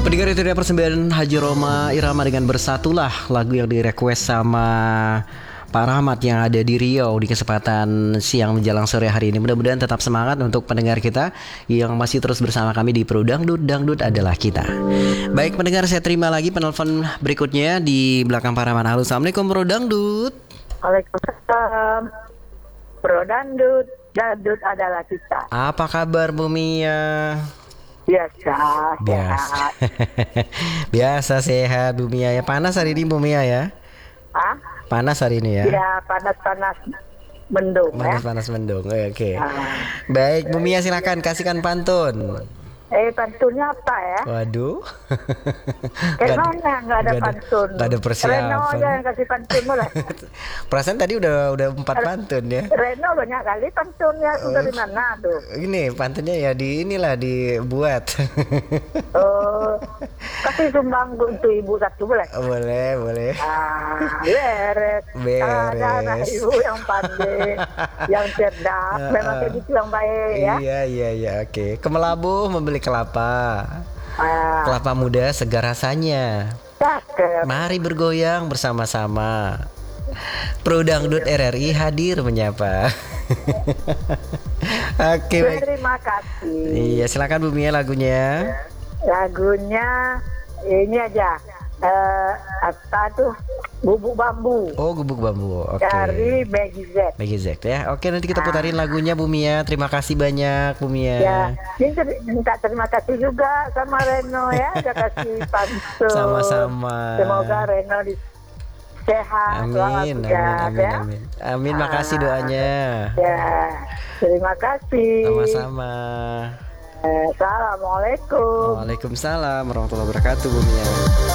Pendengar itu dia persembahan Haji Roma Irama dengan Bersatulah, lagu yang di-request sama Pak Rahmat yang ada di Riau di kesempatan siang menjelang sore hari ini. Mudah-mudahan tetap semangat untuk pendengar kita yang masih terus bersama kami di Pro Dangdut, Dangdut adalah kita. Baik pendengar, saya terima lagi penelpon berikutnya di belakang Pak Rahmat. Halo, Assalamualaikum Pro Dangdut. Waalaikumsalam. Pro Dangdut, Dangdut adalah kita. Apa kabar Bu Mia? Biasa. Biasa sehat Bu Mia ya. Panas hari ini Bu Mia ya? Ah? Panas hari ini ya? Ya, panas-panas mendung ya. Panas mendung. Oke. Baik, Bu Mia silakan kasihkan pantun. Pantunnya apa ya? Waduh. Kayak mana nggak ada pantun? Nggak ada persiapan. Reno aja yang kasih pantun mulai. Perasaan tadi udah 4 pantun ya. Reno banyak kali pantunnya, sudah di mana tuh? Ini pantunnya ya dibuat. Kasih sumbang untuk ibu satu boleh? Boleh. Beres. Beres. Ada anak ibu yang pandai, yang cerdas, memang kayak gitu yang baik ya. Iya, oke. Ke Melabuh membeli kelapa. Kelapa muda segar rasanya. Cakep. Mari bergoyang bersama-sama. Pro Dangdut RRI hadir menyapa. Oke, baik. Terima kasih. Iya, silakan Bu Mia lagunya. Lagunya ini aja. Apa tuh? Bubuk Bambu. Oh, Gubuk Bambu. Oke. Dari Maggie Z. Maggie Z ya. Oke, nanti kita putarin lagunya Bu Mia. Terima kasih banyak Bu Mia. Ya, minta terima kasih juga sama Reno ya, udah kasih pantun. Sama-sama. Semoga Reno sehat. Amin. Amin. Makasih doanya. Ya, terima kasih. Sama-sama. Assalamualaikum. Waalaikumsalam warahmatullahi wabarakatuh Bu Mia.